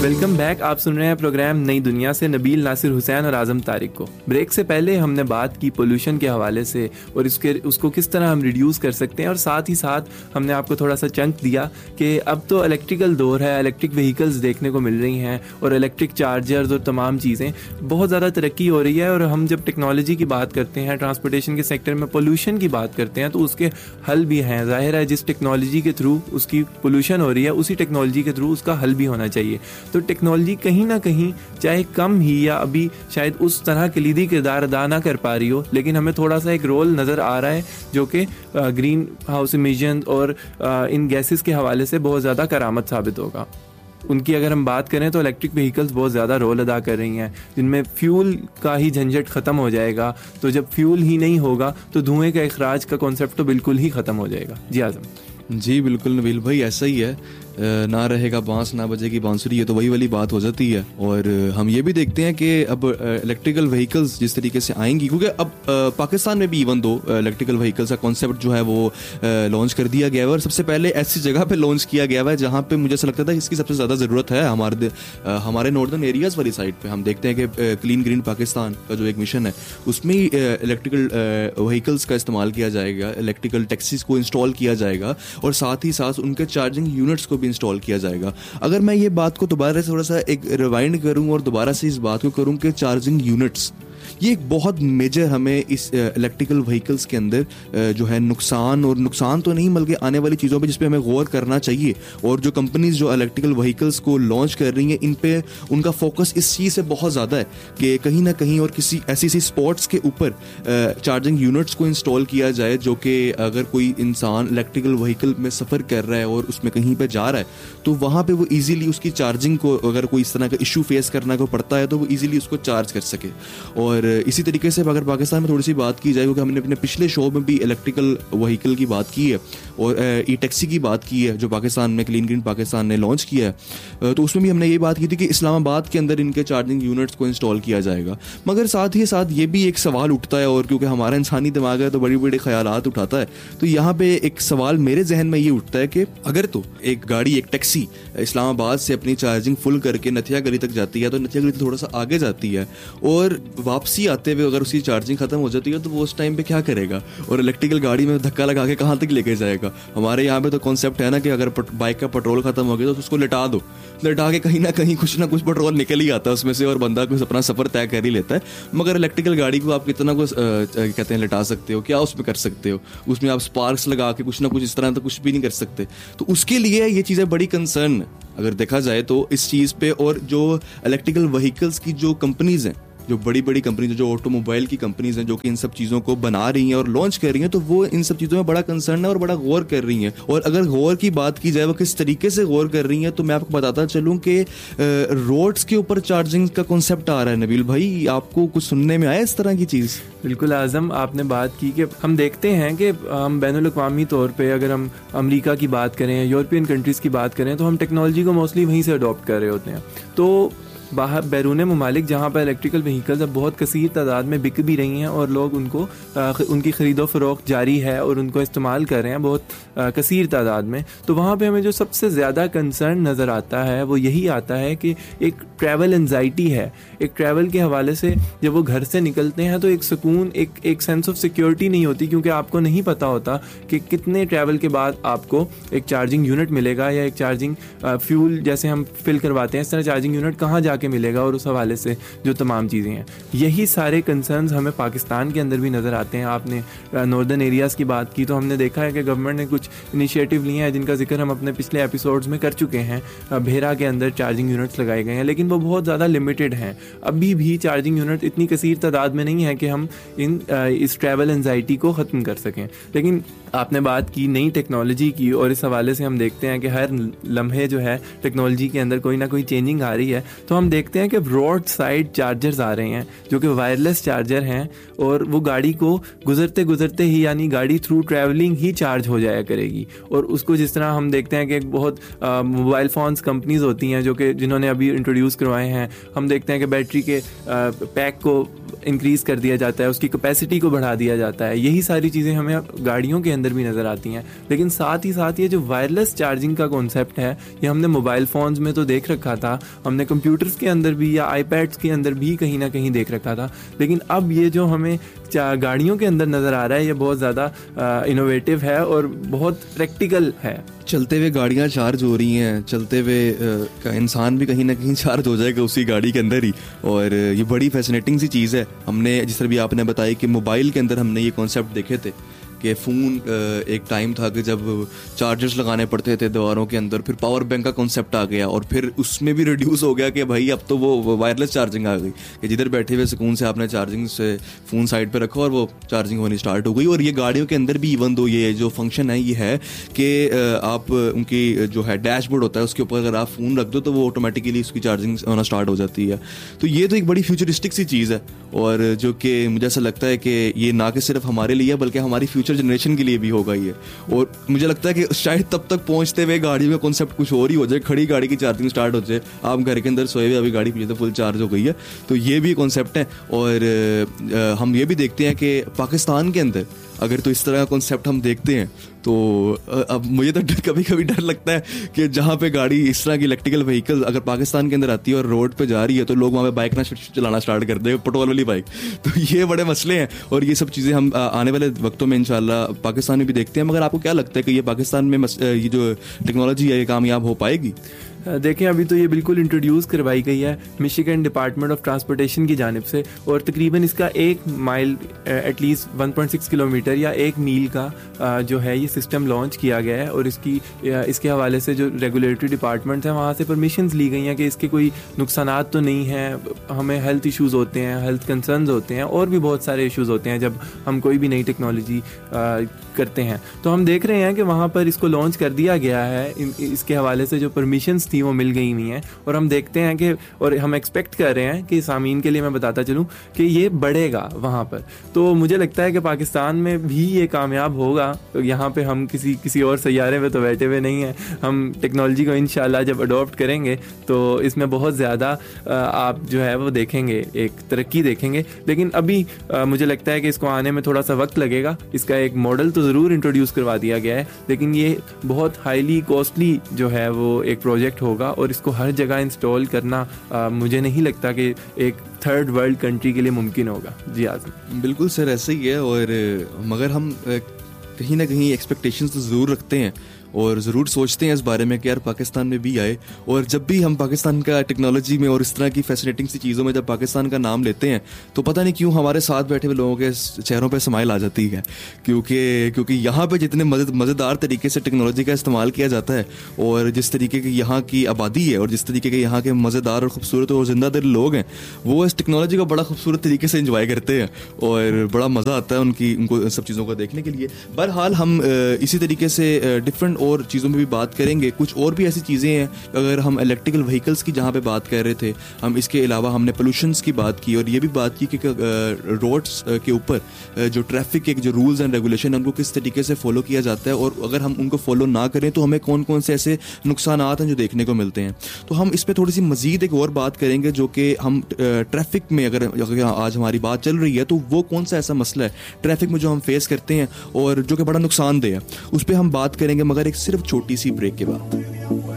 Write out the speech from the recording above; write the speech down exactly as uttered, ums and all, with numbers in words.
Welcome back. आप सुन रहे हैं प्रोग्राम नई दुनिया से नबील नासिर हुसैन और आज़म तारिक को। ब्रेक से पहले हमने बात की पोल्यूशन के हवाले से और इसके उसको किस तरह हम रिड्यूस कर सकते हैं, और साथ ही साथ हमने आपको थोड़ा सा चंक दिया कि अब तो इलेक्ट्रिकल दौर है, इलेक्ट्रिक व्हीकल्स देखने को मिल रही हैं और इलेक्ट्रिक चार्जर्स और तमाम चीज़ें बहुत ज़्यादा तरक्की हो रही है। और हम जब टेक्नोलॉजी की बात करते हैं, ट्रांसपोर्टेशन के सेक्टर में पोल्यूशन की बात करते हैं, तो उसके हल भी हैं। ज़ाहिर है जिस टेक्नोलॉजी के थ्रू उसकी पोल्यूशन हो रही है, उसी टेक्नोलॉजी के थ्रू उसका हल भी होना चाहिए। तो टेक्नोलॉजी कहीं ना कहीं चाहे कम ही या अभी शायद उस तरह कलीदी किरदार अदा ना कर पा रही हो, लेकिन हमें थोड़ा सा एक रोल नज़र आ रहा है जो कि ग्रीन हाउस इमिशन और आ, इन गैसेस के हवाले से बहुत ज़्यादा करामत साबित होगा। उनकी अगर हम बात करें तो इलेक्ट्रिक व्हीकल्स बहुत ज़्यादा रोल अदा कर रही हैं, जिनमें फ्यूल का ही झंझट ख़त्म हो जाएगा। तो जब फ्यूल ही नहीं होगा तो धुएँ का अखराज का कॉन्सेप्ट तो बिल्कुल ही ख़त्म हो जाएगा। जी आज़म। जी बिल्कुल नबील भाई, ऐसा ही है। ना रहेगा बांस ना बजेगी बांसुरी, ये तो वही वाली बात हो जाती है। और हम ये भी देखते हैं कि अब इलेक्ट्रिकल व्हीकल्स जिस तरीके से आएंगी, क्योंकि अब पाकिस्तान में भी इवन दो इलेक्ट्रिकल व्हीकल्स का कॉन्सेप्ट जो है वो लॉन्च कर दिया गया है, और सबसे पहले ऐसी जगह पे लॉन्च किया गया है जहाँ पे मुझे ऐसा लगता था इसकी सबसे ज़्यादा ज़रूरत है। हमारे हमारे नॉर्दर्न एरियाज़ वाली साइड पर हम देखते हैं कि क्लीन ग्रीन पाकिस्तान का जो एक मिशन है उसमें ही इलेक्ट्रिकल व्हीकल्स का इस्तेमाल किया जाएगा, इलेक्ट्रिकल टैक्सीज को इंस्टॉल किया जाएगा और साथ ही साथ उनके चार्जिंग यूनिट्स को इंस्टॉल किया जाएगा। अगर मैं ये बात को दोबारा से थोड़ा सा एक रिवाइंड करूं और दोबारा से इस बात को करूं कि चार्जिंग यूनिट्स ये एक बहुत मेजर हमें इस इलेक्ट्रिकल व्हीकल्स के अंदर जो है नुकसान, और नुकसान तो नहीं बल्कि आने वाली चीज़ों पे जिस पे हमें गौर करना चाहिए। और जो कंपनीज जो इलेक्ट्रिकल व्हीकल्स को लॉन्च कर रही हैं, इन पे उनका फोकस इस चीज़ से बहुत ज़्यादा है कि कहीं ना कहीं और किसी ऐसी सी स्पॉट्स के ऊपर चार्जिंग यूनिट्स को इंस्टॉल किया जाए, जो कि अगर कोई इंसान इलेक्ट्रिकल व्हीकल में सफ़र कर रहा है और उसमें कहीं पर जा रहा है तो वहाँ पर वो ईजिली उसकी चार्जिंग को, अगर कोई इस तरह का इशू फेस करना को पड़ता है तो वो ईजिली उसको चार्ज कर सके। और इसी तरीके से अगर पाकिस्तान में थोड़ी सी बात की जाए, क्योंकि हमने अपने पिछले शो में भी इलेक्ट्रिकल व्हीकल की बात की है और ई टैक्सी की बात की है जो पाकिस्तान में क्लीन ग्रीन पाकिस्तान ने लॉन्च किया है, तो उसमें भी हमने ये बात की थी कि इस्लामाबाद के अंदर इनके चार्जिंग यूनिट्स को इंस्टॉल किया जाएगा। मगर साथ ही साथ ये भी एक सवाल उठता है, और क्योंकि हमारा इंसानी दिमाग है तो बड़ी बड़ी ख्यालात उठाता है, तो यहाँ पे एक सवाल मेरे जहन में ये उठता है कि अगर तो एक गाड़ी, एक टैक्सी इस्लामाबाद से अपनी चार्जिंग फुल करके नथिया गली तक जाती है, तो नथिया गली थोड़ा सा आगे जाती है और वापसी आते हुए अगर उसकी चार्जिंग खत्म हो जाती है तो वो उस टाइम पे क्या करेगा, और इलेक्ट्रिकल गाड़ी में धक्का लगा के कहाँ तक लेके जाएगा। हमारे यहाँ पे तो कॉन्सेप्ट है ना कि अगर बाइक का पेट्रोल खत्म हो गया तो उसको लिटा दो, लिटा के कहीं ना कहीं कुछ ना कुछ पेट्रोल निकल ही आता है उसमें से और बंदा कुछ अपना सफर तय कर ही लेता है। मगर इलेक्ट्रिकल गाड़ी को आप कितना कुछ कहते हैं लिटा सकते हो, क्या उसमें कर सकते हो, उसमें आप स्पार्क्स लगा के कुछ ना कुछ इस तरह तो कुछ भी नहीं कर सकते। तो उसके लिए ये चीज़ें बड़ी कंसर्न अगर देखा जाए तो इस चीज़ पे। और जो इलेक्ट्रिकल व्हीकल्स की जो कंपनीज हैं, जो बड़ी बड़ी कंपनीज जो ऑटोमोबाइल की कंपनीज हैं जो कि इन सब चीज़ों को बना रही हैं और लॉन्च कर रही हैं, तो वो इन सब चीज़ों में बड़ा कंसर्न है और बड़ा गौर कर रही हैं। और अगर गौर की बात की जाए वो किस तरीके से गौर कर रही हैं, तो मैं आपको बताता चलूँ कि रोड्स के ऊपर चार्जिंग का कॉन्सेप्ट आ रहा है। नबील भाई, आपको कुछ सुनने में आया इस तरह की चीज़? बिल्कुल आज़म, आपने बात की कि हम देखते हैं कि हम बैनुल-अक़वामी तौर पे अगर हम अमेरिका की बात करें, यूरोपियन कंट्रीज़ की बात करें, तो हम टेक्नोलॉजी को मोस्टली वहीं से अडॉप्ट कर रहे होते हैं। तो बाहर बैरून ममालिक जहाँ पर इलेक्ट्रिकल व्हीकल्स अब बहुत कसीर तादाद में बिक भी रही हैं और लोग उनको आ, उनकी ख़रीदो फ़रोख्त जारी है और उनको इस्तेमाल कर रहे हैं बहुत आ, कसीर तादाद में, तो वहाँ पे हमें जो सबसे ज़्यादा कंसर्न नज़र आता है वो यही आता है कि एक ट्रैवल एंजाइटी है। एक ट्रैवल के हवाले से जब वो घर से निकलते हैं तो एक सुकून, एक एक सेंस ऑफ सिक्योरिटी नहीं होती, क्योंकि आपको नहीं पता होता कि कितने ट्रैवल के बाद आपको एक चार्जिंग यूनिट मिलेगा या एक चार्जिंग फ्यूल जैसे हम फिल करवाते हैं इस तरह चार्जिंग यूनिट कहाँ जाके मिलेगा, और उस हवाले से जो तमाम चीज़ें हैं। यही सारे कंसर्न्स हमें पाकिस्तान के अंदर भी नज़र आते हैं। आपने नॉर्दर्न एरियाज़ की बात की तो हमने देखा है कि गवर्नमेंट ने कुछ इनिशिएटिव लिए हैं जिनका जिक्र हम अपने पिछले एपिसोड्स में कर चुके हैं। भेरा के अंदर चार्जिंग यूनिट्स लगाए गए हैं, लेकिन वो बहुत ज़्यादा लिमिटेड हैं। अभी भी चार्जिंग यूनिट इतनी कसीर तादाद में नहीं है कि हम इन इस ट्रैवल एंजाइटी को ख़त्म कर सकें। लेकिन आपने बात की नई टेक्नोलॉजी की, और इस हवाले से हम देखते हैं कि हर लम्हे जो है टेक्नोलॉजी के अंदर कोई ना कोई चेंजिंग आ रही है। तो हम हम देखते हैं कि रोड साइड चार्जर्स आ रहे हैं जो कि वायरलेस चार्जर हैं, और वो गाड़ी को गुजरते गुजरते ही, यानी गाड़ी थ्रू ट्रैवलिंग ही चार्ज हो जाया करेगी। और उसको जिस तरह हम देखते हैं कि एक बहुत मोबाइल फ़ोन्स कंपनीज होती हैं जो कि जिन्होंने अभी इंट्रोड्यूस करवाए हैं, हम देखते हैं कि बैटरी के पैक को इंक्रीज़ कर दिया जाता है, उसकी कैपेसिटी को बढ़ा दिया जाता है। यही सारी चीज़ें हमें गाड़ियों के अंदर भी नज़र आती हैं। लेकिन साथ ही साथ ये जो वायरलेस चार्जिंग का कॉन्सेप्ट है, ये हमने मोबाइल फ़ोन्स में तो देख रखा था, हमने कंप्यूटर्स के अंदर भी या आईपैड्स के अंदर भी कहीं ना कहीं देख रखा था, लेकिन अब ये जो हमें गाड़ियों के अंदर नज़र आ रहा है, ये बहुत ज़्यादा इनोवेटिव है और बहुत प्रैक्टिकल है। चलते हुए गाड़ियाँ चार्ज हो रही हैं, चलते हुए इंसान भी कहीं ना कहीं चार्ज हो जाएगा उसी गाड़ी के अंदर ही। और ये बड़ी फैसिनेटिंग सी चीज़ है। हमने जिस तरह भी आपने बताया कि मोबाइल के अंदर हमने ये कॉन्सेप्ट देखे थे कि फ़ोन, एक टाइम था कि जब चार्जर्स लगाने पड़ते थे दीवारों के अंदर, फिर पावर बैंक का कॉन्सेप्ट आ गया और फिर उसमें भी रिड्यूस हो गया कि भाई अब तो वो वायरलेस चार्जिंग आ गई कि जिधर बैठे हुए सुकून से आपने चार्जिंग से फ़ोन साइड पे रखा और वो चार्जिंग होनी स्टार्ट हो गई। और ये गाड़ियों के अंदर भी इवन दो ये जो फंक्शन है ये है कि आप उनकी जो है डैशबोर्ड होता है उसके ऊपर अगर आप फ़ोन रख दो तो वो ऑटोमेटिकली उसकी चार्जिंग होना स्टार्ट हो जाती है। तो ये तो एक बड़ी फ्यूचरिस्टिक सी चीज़ है, और जो कि मुझे ऐसा लगता है कि ये ना कि सिर्फ हमारे लिए बल्कि हमारी फ्यूचर जनरेशन के लिए भी होगा ये। और मुझे लगता है कि शायद तब तक पहुंचते हुए गाड़ी में कॉन्सेप्ट कुछ और ही हो जाए, खड़ी गाड़ी की चार्जिंग स्टार्ट हो जाए, आप घर के अंदर सोए हुए अभी गाड़ी पीछे तो फुल चार्ज हो गई है। तो ये भी कॉन्सेप्ट है। और हम ये भी देखते हैं कि पाकिस्तान के अंदर अगर तो इस तरह का कॉन्सेप्ट हम देखते हैं तो अब मुझे तो कभी कभी डर लगता है कि जहाँ पे गाड़ी इस तरह की इलेक्ट्रिकल व्हीकल अगर पाकिस्तान के अंदर आती है और रोड पे जा रही है तो लोग वहाँ पे बाइक ना चलाना स्टार्ट कर दें, पेट्रोल वाली बाइक। तो ये बड़े मसले हैं और ये सब चीज़ें हम आने वाले वक्तों में इंशाल्लाह पाकिस्तान में भी देखते हैं। मगर आपको क्या लगता है कि ये पाकिस्तान में ये जो टेक्नोलॉजी है ये कामयाब हो पाएगी? देखें, अभी तो ये बिल्कुल इंट्रोड्यूस करवाई गई है मिशिगन डिपार्टमेंट ऑफ ट्रांसपोर्टेशन की जानिब से, और तकरीबन इसका एक mile at least one point six kilometre या एक मील का जो है ये सिस्टम लॉन्च किया गया है। और इसकी इसके हवाले से जो रेगुलेटरी डिपार्टमेंट है वहाँ से परमिशंस ली गई हैं कि इसके कोई नुकसानात तो नहीं हैं, हमें हेल्थ इश्यूज़ होते हैं, हेल्थ कंसर्न्स होते हैं और भी बहुत सारे इश्यूज़ होते हैं जब हम कोई भी नई टेक्नोलॉजी करते हैं। तो हम देख रहे हैं कि वहाँ पर इसको लॉन्च कर दिया गया है, इसके हवाले से जो परमिशंस थी वो मिल गई हुई हैं। और हम देखते हैं कि और हम एक्सपेक्ट कर रहे हैं कि सामीन के लिए मैं बताता चलूँ कि ये बढ़ेगा वहाँ पर। तो मुझे लगता है कि पाकिस्तान में भी ये कामयाब होगा। तो यहाँ पे हम किसी किसी और सैयारे में तो बैठे हुए नहीं हैं, हम टेक्नोलॉजी को इंशाल्लाह जब अडॉप्ट करेंगे तो इसमें बहुत ज़्यादा आप जो है वो देखेंगे, एक तरक्की देखेंगे। लेकिन अभी मुझे लगता है कि इसको आने में थोड़ा सा वक्त लगेगा। इसका एक मॉडल तो ज़रूर इंट्रोड्यूस करवा दिया गया है, लेकिन ये बहुत हाईली कॉस्टली जो है वो एक प्रोजेक्ट होगा और इसको हर जगह इंस्टॉल करना आ, मुझे नहीं लगता कि एक थर्ड वर्ल्ड कंट्री के लिए मुमकिन होगा। जी आज़म, बिल्कुल सर ऐसे ही है। और मगर हम कहीं ना कहीं एक्सपेक्टेशंस तो ज़रूर रखते हैं और ज़रूर सोचते हैं इस बारे में कि यार पाकिस्तान में भी आए। और जब भी हम पाकिस्तान का टेक्नोलॉजी में और इस तरह की फैसिनेटिंग सी चीज़ों में जब पाकिस्तान का नाम लेते हैं तो पता नहीं क्यों हमारे साथ बैठे हुए लोगों के चेहरों पे स्माइल आ जाती है, क्योंकि क्योंकि यहाँ पे जितने मज़ेदार तरीके से टेक्नोलॉजी का इस्तेमाल किया जाता है और जिस तरीके की यहाँ की आबादी है और जिस तरीके के यहाँ के मज़ेदार और ख़ूबसूरत और जिंदा दिल लोग हैं वो इस टेक्नोलॉजी को बड़ा खूबसूरत तरीके से इंजॉय करते हैं और बड़ा मज़ा आता है उनकी उनको सब चीज़ों को देखने के लिए। बहरहाल हम इसी तरीके से डिफरेंट और चीज़ों में भी बात करेंगे। कुछ और भी ऐसी चीज़ें हैं, अगर हम इलेक्ट्रिकल व्हीकल्स की जहाँ पे बात कर रहे थे, हम इसके अलावा हमने पोल्यूशंस की बात की और ये भी बात की कि रोड्स के ऊपर जो ट्रैफिक के जो रूल्स एंड रेगुलेशन है उनको किस तरीके से फॉलो किया जाता है और अगर हम उनको फॉलो ना करें तो हमें कौन कौन से ऐसे नुकसानात हैं जो देखने को मिलते हैं। तो हम इस पर थोड़ी सी मजीद एक और बात करेंगे जो कि हम ट्रैफिक में अगर, अगर आज हमारी बात चल रही है तो वो कौन सा ऐसा मसला है ट्रैफिक में जो हम फेस करते हैं और जो कि बड़ा नुकसानदेह है, उस पर हम बात करेंगे मगर एक सिर्फ छोटी सी ब्रेक के बाद।